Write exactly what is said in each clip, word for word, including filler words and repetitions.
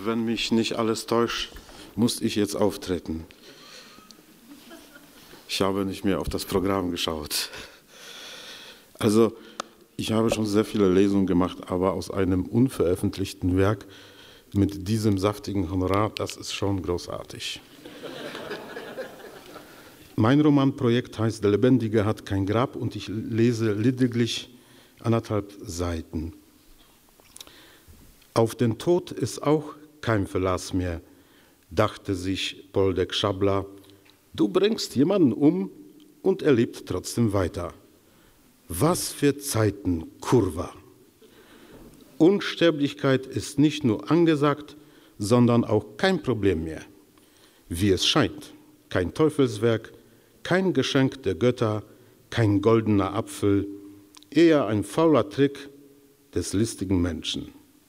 Wenn mich nicht alles täuscht, muss ich jetzt auftreten. Ich habe nicht mehr auf das Programm geschaut. Also, ich habe schon sehr viele Lesungen gemacht, aber aus einem unveröffentlichten Werk mit diesem saftigen Honorar, das ist schon großartig. Mein Romanprojekt heißt Der Lebendige hat kein Grab und ich lese lediglich anderthalb Seiten. Auf den Tod ist auch kein Verlass mehr, dachte sich Poldek Schabla. Du bringst jemanden um und er lebt trotzdem weiter. Was für Zeiten, Kurva. Unsterblichkeit ist nicht nur angesagt, sondern auch kein Problem mehr. Wie es scheint, kein Teufelswerk, kein Geschenk der Götter, kein goldener Apfel, eher ein fauler Trick des listigen Menschen.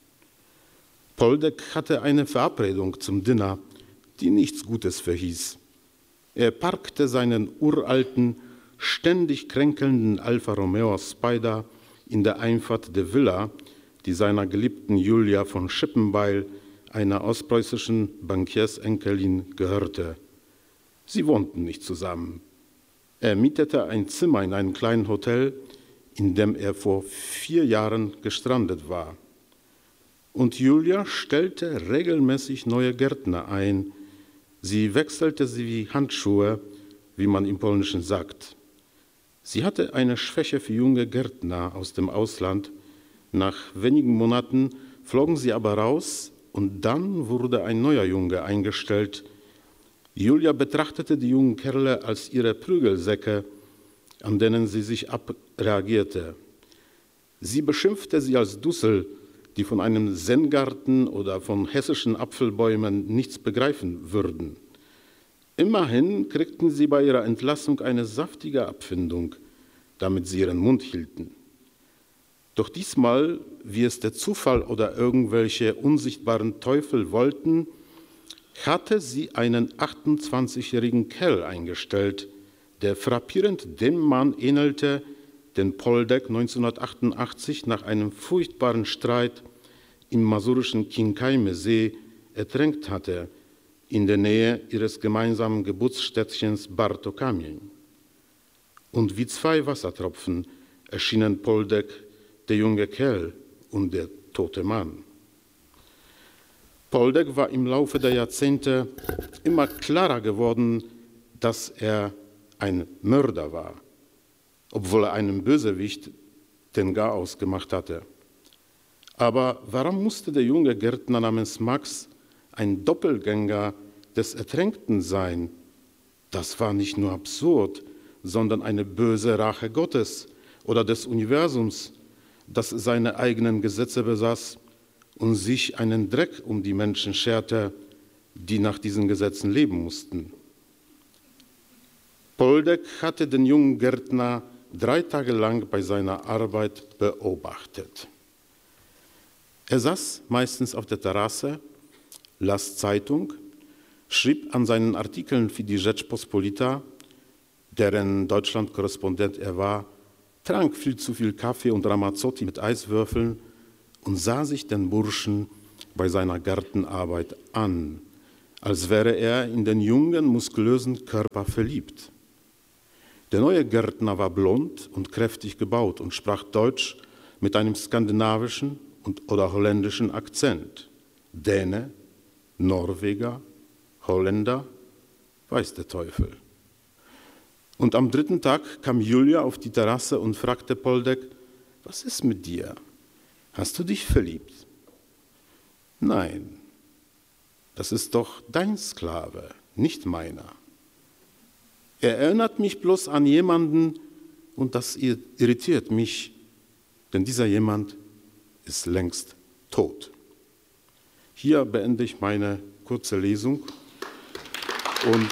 Poldek hatte eine Verabredung zum Dinner, die nichts Gutes verhieß. Er parkte seinen uralten, ständig kränkelnden Alfa Romeo Spider in der Einfahrt der Villa, die seiner geliebten Julia von Schippenbeil, einer ostpreußischen Bankiersenkelin, gehörte. Sie wohnten nicht zusammen. Er mietete ein Zimmer in einem kleinen Hotel, in dem er vor vier Jahren gestrandet war. Und Julia stellte regelmäßig neue Gärtner ein. Sie wechselte sie wie Handschuhe, wie man im Polnischen sagt. Sie hatte eine Schwäche für junge Gärtner aus dem Ausland. Nach wenigen Monaten flogen sie aber raus und dann wurde ein neuer Junge eingestellt. Julia betrachtete die jungen Kerle als ihre Prügelsäcke, an denen sie sich abreagierte. Sie beschimpfte sie als Dussel, die von einem Zen-Garten oder von hessischen Apfelbäumen nichts begreifen würden. Immerhin kriegten sie bei ihrer Entlassung eine saftige Abfindung, damit sie ihren Mund hielten. Doch diesmal, wie es der Zufall oder irgendwelche unsichtbaren Teufel wollten, hatte sie einen achtundzwanzigjährigen Kerl eingestellt, der frappierend dem Mann ähnelte, den Poldek neunzehnhundertachtundachtzig nach einem furchtbaren Streit im masurischen Quincayme-See ertränkt hatte, in der Nähe ihres gemeinsamen Geburtsstädtchens Bartokamień. Und wie zwei Wassertropfen erschienen Poldek, der junge Kerl und der tote Mann. Poldek war im Laufe der Jahrzehnte immer klarer geworden, dass er ein Mörder war, obwohl er einem Bösewicht den Garaus gemacht hatte. Aber warum musste der junge Gärtner namens Max ein Doppelgänger des Ertränkten sein? Das war nicht nur absurd, sondern eine böse Rache Gottes oder des Universums, das seine eigenen Gesetze besaß und sich einen Dreck um die Menschen scherte, die nach diesen Gesetzen leben mussten. Poldek hatte den jungen Gärtner drei Tage lang bei seiner Arbeit beobachtet. Er saß meistens auf der Terrasse, las Zeitung, schrieb an seinen Artikeln für die Rzeczpospolita, deren Deutschland-Korrespondent er war, trank viel zu viel Kaffee und Ramazzotti mit Eiswürfeln und sah sich den Burschen bei seiner Gartenarbeit an, als wäre er in den jungen, muskulösen Körper verliebt. Der neue Gärtner war blond und kräftig gebaut und sprach Deutsch mit einem skandinavischen und oder holländischen Akzent. Däne, Norweger, Holländer, weiß der Teufel. Und am dritten Tag kam Julia auf die Terrasse und fragte Poldek, was ist mit dir? Hast du dich verliebt? Nein, das ist doch dein Sklave, nicht meiner. Er erinnert mich bloß an jemanden und das irritiert mich, denn dieser jemand ist längst tot. Hier beende ich meine kurze Lesung und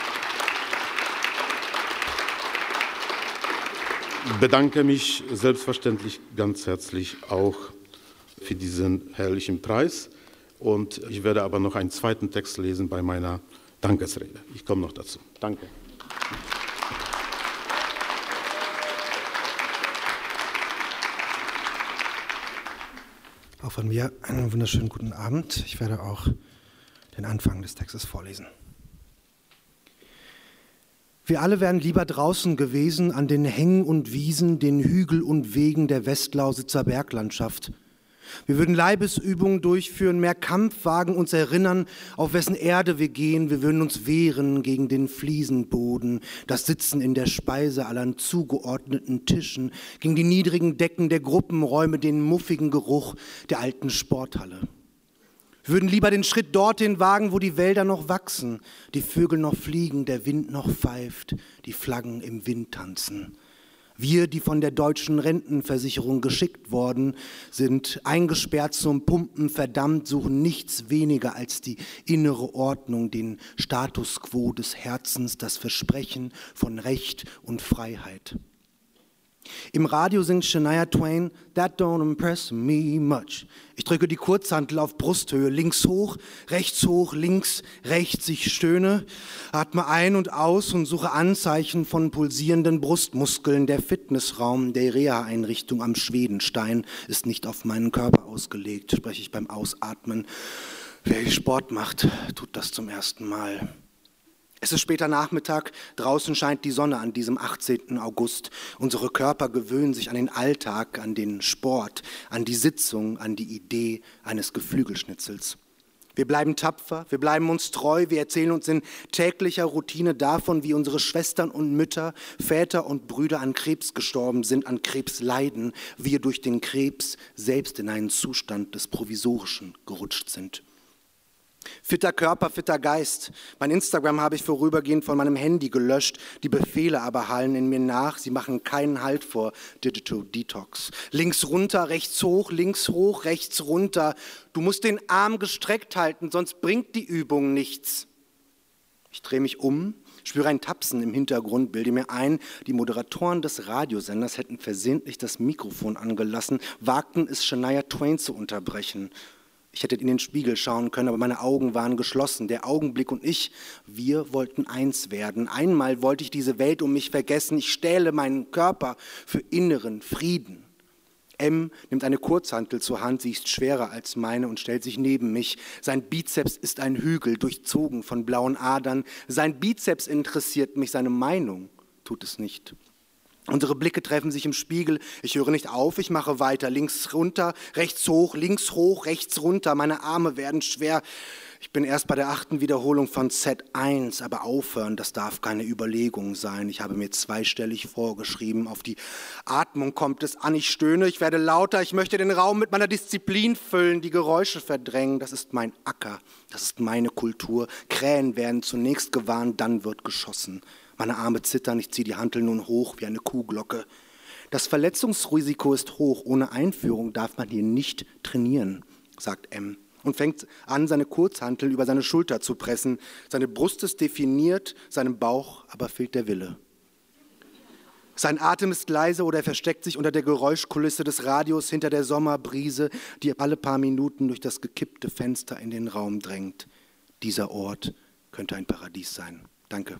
bedanke mich selbstverständlich ganz herzlich auch für diesen herrlichen Preis. Und ich werde aber noch einen zweiten Text lesen bei meiner Dankesrede. Ich komme noch dazu. Danke. Auch von mir einen wunderschönen guten Abend. Ich werde auch den Anfang des Textes vorlesen. Wir alle wären lieber draußen gewesen, an den Hängen und Wiesen, den Hügel und Wegen der Westlausitzer Berglandschaft. Wir würden Leibesübungen durchführen, mehr Kampf wagen, uns erinnern, auf wessen Erde wir gehen. Wir würden uns wehren gegen den Fliesenboden, das Sitzen in der Speisehalle an zugeordneten Tischen, gegen die niedrigen Decken der Gruppenräume, den muffigen Geruch der alten Sporthalle. Wir würden lieber den Schritt dorthin wagen, wo die Wälder noch wachsen, die Vögel noch fliegen, der Wind noch pfeift, die Flaggen im Wind tanzen. Wir, die von der deutschen Rentenversicherung geschickt worden sind, eingesperrt zum Pumpen, verdammt, suchen nichts weniger als die innere Ordnung, den Status quo des Herzens, das Versprechen von Recht und Freiheit. Im Radio singt Shania Twain, "That don't impress me much." Ich drücke die Kurzhantel auf Brusthöhe, links hoch, rechts hoch, links, rechts, ich stöhne, atme ein und aus und suche Anzeichen von pulsierenden Brustmuskeln. Der Fitnessraum der Reha-Einrichtung am Schwedenstein ist nicht auf meinen Körper ausgelegt, spreche ich beim Ausatmen. Wer Sport macht, tut das zum ersten Mal. Es ist später Nachmittag, draußen scheint die Sonne an diesem achtzehnten August. Unsere Körper gewöhnen sich an den Alltag, an den Sport, an die Sitzung, an die Idee eines Geflügelschnitzels. Wir bleiben tapfer, wir bleiben uns treu, wir erzählen uns in täglicher Routine davon, wie unsere Schwestern und Mütter, Väter und Brüder an Krebs gestorben sind, an Krebs leiden, wir durch den Krebs selbst in einen Zustand des Provisorischen gerutscht sind. Fitter Körper, fitter Geist. Mein Instagram habe ich vorübergehend von meinem Handy gelöscht. Die Befehle aber hallen in mir nach. Sie machen keinen Halt vor Digital Detox. Links runter, rechts hoch, links hoch, rechts runter. Du musst den Arm gestreckt halten, sonst bringt die Übung nichts. Ich drehe mich um, spüre ein Tapsen im Hintergrund, bilde mir ein, die Moderatoren des Radiosenders hätten versehentlich das Mikrofon angelassen, wagten es, Shania Twain zu unterbrechen. Ich hätte in den Spiegel schauen können, aber meine Augen waren geschlossen. Der Augenblick und ich, wir wollten eins werden. Einmal wollte ich diese Welt um mich vergessen. Ich stähle meinen Körper für inneren Frieden. M nimmt eine Kurzhantel zur Hand, sie ist schwerer als meine und stellt sich neben mich. Sein Bizeps ist ein Hügel, durchzogen von blauen Adern. Sein Bizeps interessiert mich, seine Meinung tut es nicht. Unsere Blicke treffen sich im Spiegel. Ich höre nicht auf, ich mache weiter. Links runter, rechts hoch, links hoch, rechts runter. Meine Arme werden schwer. Ich bin erst bei der achten Wiederholung von Set eins, aber aufhören, das darf keine Überlegung sein. Ich habe mir zweistellig vorgeschrieben. Auf die Atmung kommt es an. Ich stöhne, ich werde lauter. Ich möchte den Raum mit meiner Disziplin füllen, die Geräusche verdrängen. Das ist mein Acker, das ist meine Kultur. Krähen werden zunächst gewarnt, dann wird geschossen. Meine Arme zittern, ich ziehe die Hantel nun hoch wie eine Kuhglocke. Das Verletzungsrisiko ist hoch. Ohne Einführung darf man hier nicht trainieren, sagt M. Und fängt an, seine Kurzhantel über seine Schulter zu pressen. Seine Brust ist definiert, seinem Bauch aber fehlt der Wille. Sein Atem ist leise oder er versteckt sich unter der Geräuschkulisse des Radios hinter der Sommerbrise, die alle paar Minuten durch das gekippte Fenster in den Raum drängt. Dieser Ort könnte ein Paradies sein. Danke.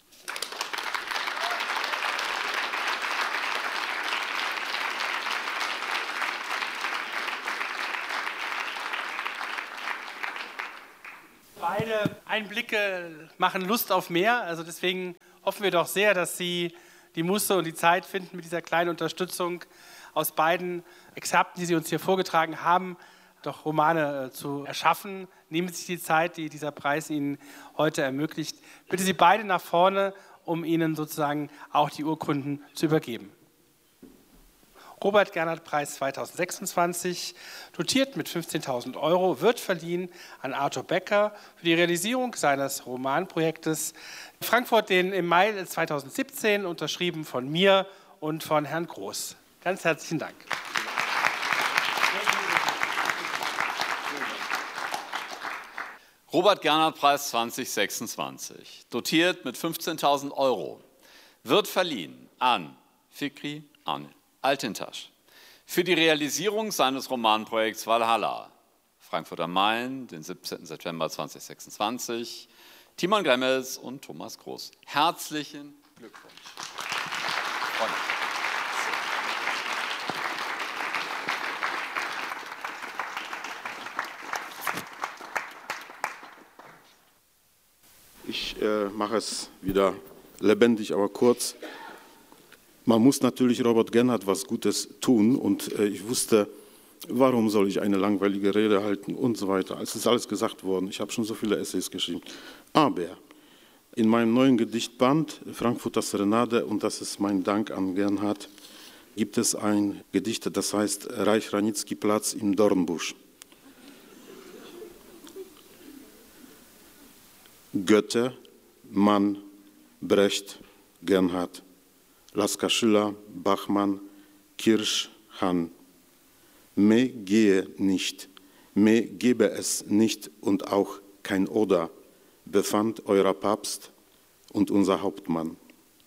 Beide Einblicke machen Lust auf mehr, also deswegen hoffen wir doch sehr, dass Sie die Muße und die Zeit finden, mit dieser kleinen Unterstützung aus beiden Exzerpten, die Sie uns hier vorgetragen haben, doch Romane zu erschaffen. Nehmen Sie sich die Zeit, die dieser Preis Ihnen heute ermöglicht. Bitte Sie beide nach vorne, um Ihnen sozusagen auch die Urkunden zu übergeben. Robert-Gernhardt-Preis zweitausendsechsundzwanzig, dotiert mit fünfzehntausend Euro, wird verliehen an Arthur Becker für die Realisierung seines Romanprojektes Frankfurt, den im Mai zweitausendsiebzehn, unterschrieben von mir und von Herrn Groß. Ganz herzlichen Dank. Robert-Gernhardt-Preis zweitausendsechsundzwanzig, dotiert mit fünfzehntausend Euro, wird verliehen an Fikri Anil Altintasch für die Realisierung seines Romanprojekts Valhalla, Frankfurt am Main, den siebzehnten September zweitausendsechsundzwanzig, Timon Gremmels und Thomas Groß. Herzlichen Glückwunsch. Ich äh, mache es wieder lebendig, aber kurz. Man muss natürlich Robert Gernhardt was Gutes tun und äh, ich wusste, warum soll ich eine langweilige Rede halten und so weiter. Es ist alles gesagt worden. Ich habe schon so viele Essays geschrieben. Aber in meinem neuen Gedichtband, Frankfurter Serenade, und das ist mein Dank an Gernhardt, gibt es ein Gedicht, das heißt Reich-Ranitzky-Platz im Dornbusch. Goethe, Mann, Brecht, Gernhardt, Lasker Schüller, Bachmann, Kirsch, Hahn. Mehr gehe nicht, mehr gebe es nicht und auch kein Oder, befand euer Papst und unser Hauptmann.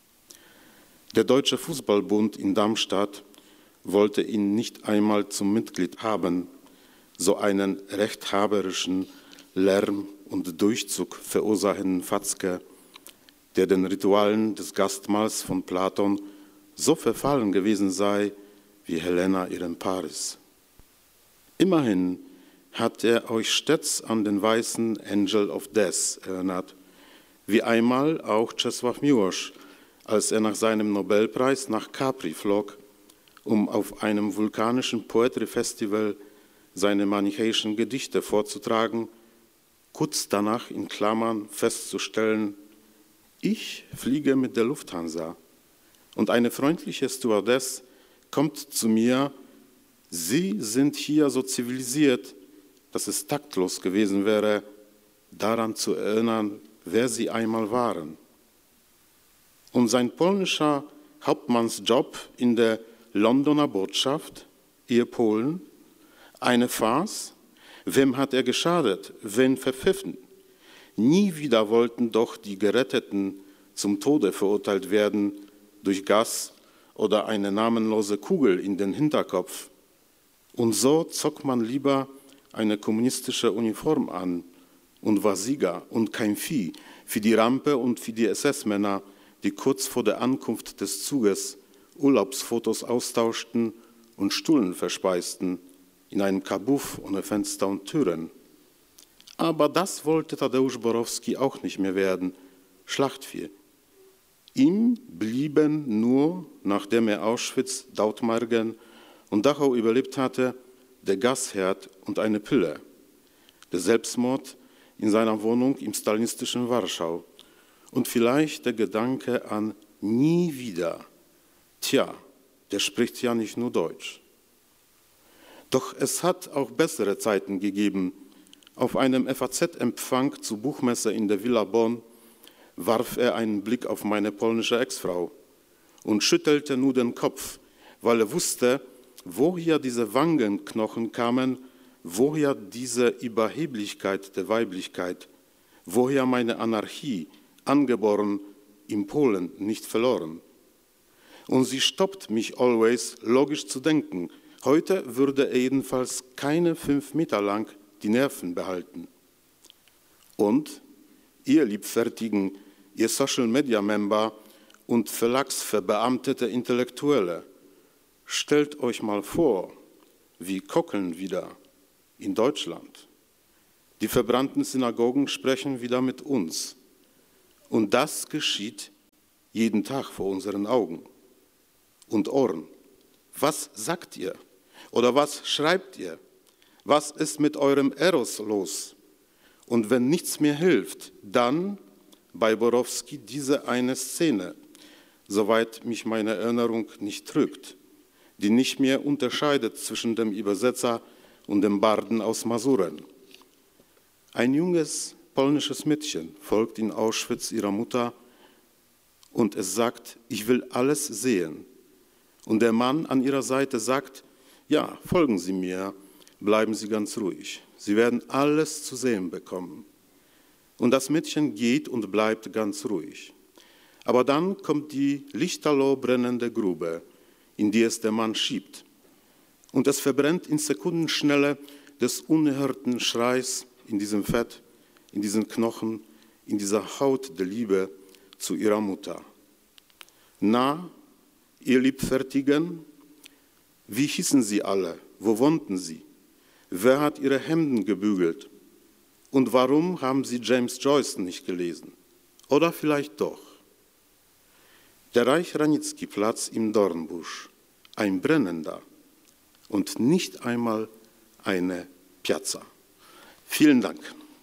Der Deutsche Fußballbund in Darmstadt wollte ihn nicht einmal zum Mitglied haben, so einen rechthaberischen Lärm und Durchzug verursachenden Fatzke, der den Ritualen des Gastmahls von Platon so verfallen gewesen sei wie Helena ihren Paris. Immerhin hat er euch stets an den weißen Angel of Death erinnert, wie einmal auch Czesław Miłosz, als er nach seinem Nobelpreis nach Capri flog, um auf einem vulkanischen Poetry Festival seine manichäischen Gedichte vorzutragen, kurz danach in Klammern festzustellen, ich fliege mit der Lufthansa und eine freundliche Stewardess kommt zu mir, Sie sind hier so zivilisiert, dass es taktlos gewesen wäre, daran zu erinnern, wer Sie einmal waren. Und sein polnischer Hauptmannsjob in der Londoner Botschaft, ihr Polen, eine Farce, wem hat er geschadet, wen verpfiffen? Nie wieder wollten doch die Geretteten zum Tode verurteilt werden durch Gas oder eine namenlose Kugel in den Hinterkopf. Und so zog man lieber eine kommunistische Uniform an und war Sieger und kein Vieh für die Rampe und für die S S-Männer, die kurz vor der Ankunft des Zuges Urlaubsfotos austauschten und Stullen verspeisten in einem Kabuff ohne Fenster und Türen. Aber das wollte Tadeusz Borowski auch nicht mehr werden, Schlachtvieh. Ihm blieben nur, nachdem er Auschwitz, Dautmargen und Dachau überlebt hatte, der Gasherd und eine Pille, der Selbstmord in seiner Wohnung im stalinistischen Warschau und vielleicht der Gedanke an nie wieder. Tja, der spricht ja nicht nur Deutsch. Doch es hat auch bessere Zeiten gegeben. Auf einem F A Z-Empfang zur Buchmesse in der Villa Bonn warf er einen Blick auf meine polnische Ex-Frau und schüttelte nur den Kopf, weil er wusste, woher diese Wangenknochen kamen, woher diese Überheblichkeit der Weiblichkeit, woher meine Anarchie, angeboren in Polen, nicht verloren. Und sie stoppt mich always, logisch zu denken. Heute würde er jedenfalls keine fünf Meter lang die Nerven behalten. Und ihr Liebfertigen, ihr Social-Media-Member und verlagsverbeamtete Intellektuelle, stellt euch mal vor, wie Kockeln wieder in Deutschland. Die verbrannten Synagogen sprechen wieder mit uns. Und das geschieht jeden Tag vor unseren Augen und Ohren. Was sagt ihr? Oder was schreibt ihr? Was ist mit eurem Eros los? Und wenn nichts mehr hilft, dann bei Borowski diese eine Szene, soweit mich meine Erinnerung nicht trügt, die nicht mehr unterscheidet zwischen dem Übersetzer und dem Barden aus Masuren. Ein junges polnisches Mädchen folgt in Auschwitz ihrer Mutter und es sagt, ich will alles sehen. Und der Mann an ihrer Seite sagt, ja, folgen Sie mir, bleiben Sie ganz ruhig. Sie werden alles zu sehen bekommen. Und das Mädchen geht und bleibt ganz ruhig. Aber dann kommt die lichterloh brennende Grube, in die es der Mann schiebt. Und es verbrennt in Sekundenschnelle des unerhörten Schreis in diesem Fett, in diesen Knochen, in dieser Haut der Liebe zu ihrer Mutter. Na, ihr Liebfertigen, wie hießen sie alle? Wo wohnten sie? Wer hat ihre Hemden gebügelt? Und warum haben sie James Joyce nicht gelesen? Oder vielleicht doch. Der Reich-Ranitzky-Platz im Dornbusch, ein brennender und nicht einmal eine Piazza. Vielen Dank.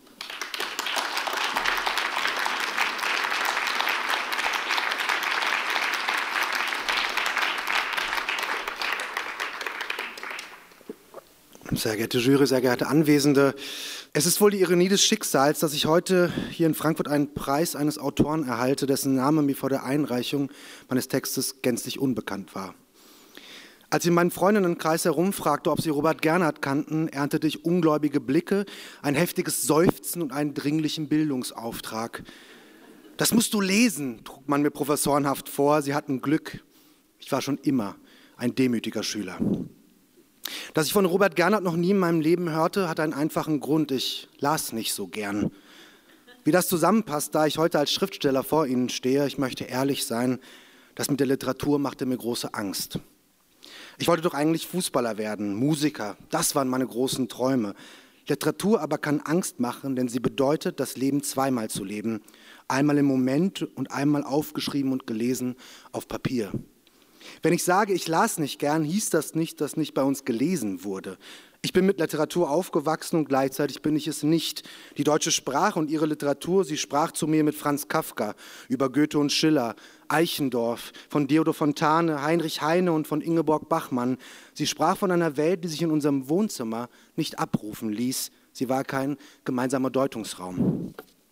Sehr geehrte Jury, sehr geehrte Anwesende, es ist wohl die Ironie des Schicksals, dass ich heute hier in Frankfurt einen Preis eines Autoren erhalte, dessen Name mir vor der Einreichung meines Textes gänzlich unbekannt war. Als ich in meinem Freundinnenkreis herumfragte, ob sie Robert Gernhardt kannten, erntete ich ungläubige Blicke, ein heftiges Seufzen und einen dringlichen Bildungsauftrag. Das musst du lesen, trug man mir professorenhaft vor. Sie hatten Glück. Ich war schon immer ein demütiger Schüler. Dass ich von Robert Gernhardt noch nie in meinem Leben hörte, hat einen einfachen Grund. Ich las nicht so gern. Wie das zusammenpasst, da ich heute als Schriftsteller vor Ihnen stehe, ich möchte ehrlich sein, das mit der Literatur machte mir große Angst. Ich wollte doch eigentlich Fußballer werden, Musiker, das waren meine großen Träume. Literatur aber kann Angst machen, denn sie bedeutet, das Leben zweimal zu leben. Einmal im Moment und einmal aufgeschrieben und gelesen auf Papier. Wenn ich sage, ich las nicht gern, hieß das nicht, dass nicht bei uns gelesen wurde. Ich bin mit Literatur aufgewachsen und gleichzeitig bin ich es nicht. Die deutsche Sprache und ihre Literatur, sie sprach zu mir mit Franz Kafka über Goethe und Schiller, Eichendorff, von Theodor Fontane, Heinrich Heine und von Ingeborg Bachmann. Sie sprach von einer Welt, die sich in unserem Wohnzimmer nicht abrufen ließ. Sie war kein gemeinsamer Deutungsraum.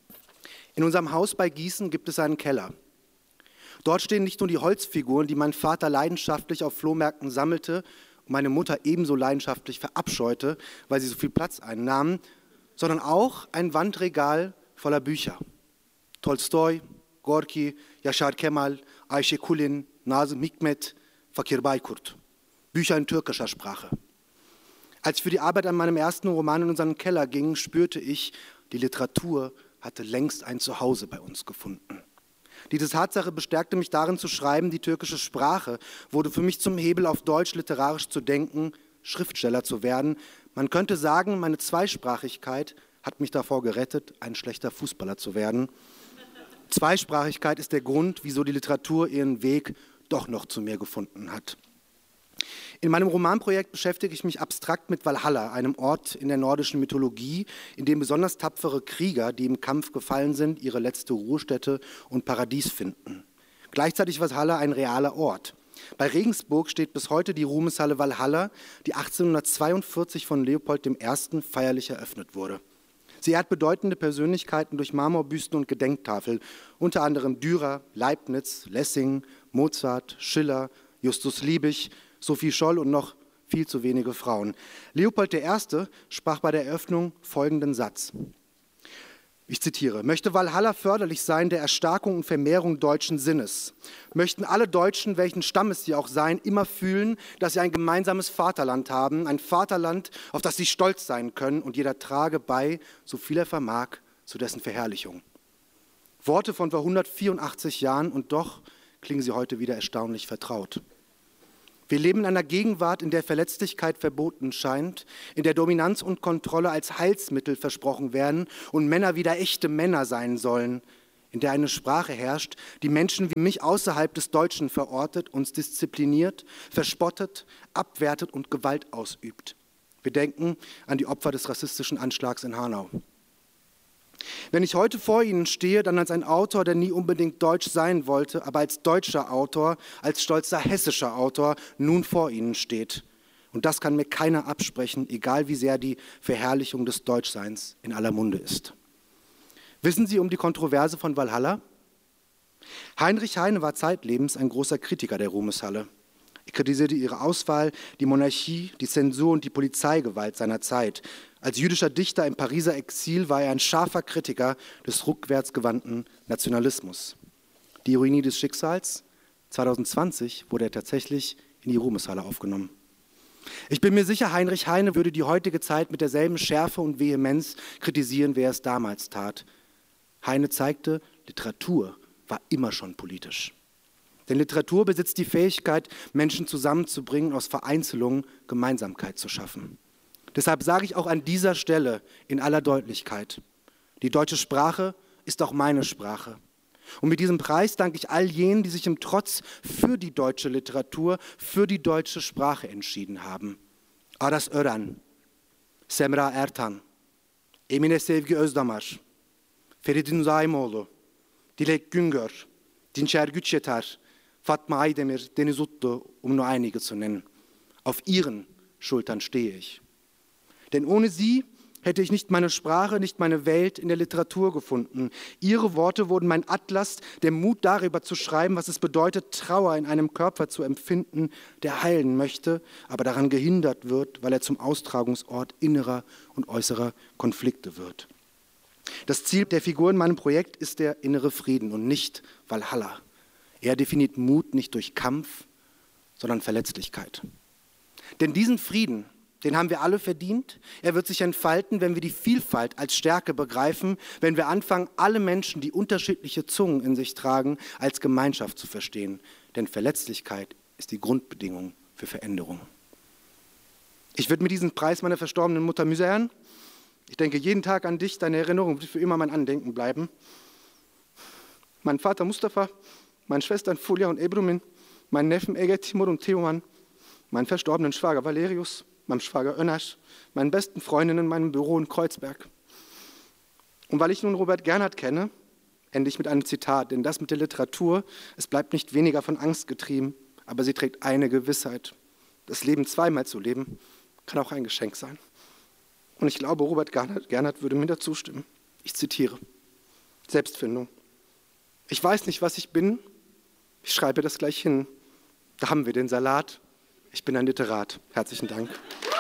In unserem Haus bei Gießen gibt es einen Keller. Dort stehen nicht nur die Holzfiguren, die mein Vater leidenschaftlich auf Flohmärkten sammelte und meine Mutter ebenso leidenschaftlich verabscheute, weil sie so viel Platz einnahmen, sondern auch ein Wandregal voller Bücher. Tolstoi, Gorki, Yaşar Kemal, Ayşe Kulin, Nazım Hikmet, Fakir Baykurt. Bücher in türkischer Sprache. Als ich für die Arbeit an meinem ersten Roman in unseren Keller ging, spürte ich, die Literatur hatte längst ein Zuhause bei uns gefunden. Diese Tatsache bestärkte mich darin zu schreiben, die türkische Sprache wurde für mich zum Hebel, auf Deutsch literarisch zu denken, Schriftsteller zu werden. Man könnte sagen, meine Zweisprachigkeit hat mich davor gerettet, ein schlechter Fußballer zu werden. Zweisprachigkeit ist der Grund, wieso die Literatur ihren Weg doch noch zu mir gefunden hat. In meinem Romanprojekt beschäftige ich mich abstrakt mit Valhalla, einem Ort in der nordischen Mythologie, in dem besonders tapfere Krieger, die im Kampf gefallen sind, ihre letzte Ruhestätte und Paradies finden. Gleichzeitig war Valhalla ein realer Ort. Bei Regensburg steht bis heute die Ruhmeshalle Valhalla, die achtzehnhundertzweiundvierzig von Leopold der Erste feierlich eröffnet wurde. Sie ehrt bedeutende Persönlichkeiten durch Marmorbüsten und Gedenktafeln, unter anderem Dürer, Leibniz, Lessing, Mozart, Schiller, Justus Liebig, Sophie Scholl und noch viel zu wenige Frauen. Leopold der Erste sprach bei der Eröffnung folgenden Satz. Ich zitiere, möchte Valhalla förderlich sein der Erstarkung und Vermehrung deutschen Sinnes. Möchten alle Deutschen, welchen Stammes sie auch seien, immer fühlen, dass sie ein gemeinsames Vaterland haben, ein Vaterland, auf das sie stolz sein können und jeder trage bei, so viel er vermag, zu dessen Verherrlichung. Worte von vor hundertvierundachtzig Jahren und doch klingen sie heute wieder erstaunlich vertraut. Wir leben in einer Gegenwart, in der Verletzlichkeit verboten scheint, in der Dominanz und Kontrolle als Heilsmittel versprochen werden und Männer wieder echte Männer sein sollen, in der eine Sprache herrscht, die Menschen wie mich außerhalb des Deutschen verortet, uns diszipliniert, verspottet, abwertet und Gewalt ausübt. Wir denken an die Opfer des rassistischen Anschlags in Hanau. Wenn ich heute vor Ihnen stehe, dann als ein Autor, der nie unbedingt deutsch sein wollte, aber als deutscher Autor, als stolzer hessischer Autor nun vor Ihnen steht. Und das kann mir keiner absprechen, egal wie sehr die Verherrlichung des Deutschseins in aller Munde ist. Wissen Sie um die Kontroverse von Valhalla? Heinrich Heine war zeitlebens ein großer Kritiker der Ruhmeshalle. Er kritisierte ihre Auswahl, die Monarchie, die Zensur und die Polizeigewalt seiner Zeit. Als jüdischer Dichter im Pariser Exil war er ein scharfer Kritiker des rückwärtsgewandten Nationalismus. Die Ironie des Schicksals, zwanzig zwanzig wurde er tatsächlich in die Ruhmeshalle aufgenommen. Ich bin mir sicher, Heinrich Heine würde die heutige Zeit mit derselben Schärfe und Vehemenz kritisieren, wie er es damals tat. Heine zeigte, Literatur war immer schon politisch. Denn Literatur besitzt die Fähigkeit, Menschen zusammenzubringen, aus Vereinzelungen Gemeinsamkeit zu schaffen. Deshalb sage ich auch an dieser Stelle in aller Deutlichkeit, die deutsche Sprache ist auch meine Sprache. Und mit diesem Preis danke ich all jenen, die sich im Trotz für die deutsche Literatur, für die deutsche Sprache entschieden haben. Aras Ören, Semra Ertan, Emine Sevgi Özdamar, Feridun Zaimoğlu, Dilek Güngör, Dinçer Güçyeter, Fatma Aydemir, Deniz Utlu, um nur einige zu nennen. Auf ihren Schultern stehe ich. Denn ohne sie hätte ich nicht meine Sprache, nicht meine Welt in der Literatur gefunden. Ihre Worte wurden mein Atlas, der Mut darüber zu schreiben, was es bedeutet, Trauer in einem Körper zu empfinden, der heilen möchte, aber daran gehindert wird, weil er zum Austragungsort innerer und äußerer Konflikte wird. Das Ziel der Figur in meinem Projekt ist der innere Frieden und nicht Valhalla. Er definiert Mut nicht durch Kampf, sondern Verletzlichkeit. Denn diesen Frieden, den haben wir alle verdient. Er wird sich entfalten, wenn wir die Vielfalt als Stärke begreifen, wenn wir anfangen, alle Menschen, die unterschiedliche Zungen in sich tragen, als Gemeinschaft zu verstehen. Denn Verletzlichkeit ist die Grundbedingung für Veränderung. Ich widme diesen Preis meiner verstorbenen Mutter Müzeyyen. Ich denke jeden Tag an dich, deine Erinnerung wird für immer mein Andenken bleiben. Mein Vater Mustafa, meine Schwestern Fulya und Ebrumin, meinen Neffen Ege, Timur und Teoman, meinen verstorbenen Schwager Valerius, meinem Schwager Önasch, meinen besten Freundinnen in meinem Büro in Kreuzberg. Und weil ich nun Robert Gernhardt kenne, ende ich mit einem Zitat, denn das mit der Literatur, es bleibt nicht weniger von Angst getrieben, aber sie trägt eine Gewissheit. Das Leben zweimal zu leben, kann auch ein Geschenk sein. Und ich glaube, Robert Gernhardt, Gernhardt würde mir dazu stimmen. Ich zitiere: Selbstfindung. Ich weiß nicht, was ich bin. Ich schreibe das gleich hin. Da haben wir den Salat. Ich bin ein Literat. Herzlichen Dank.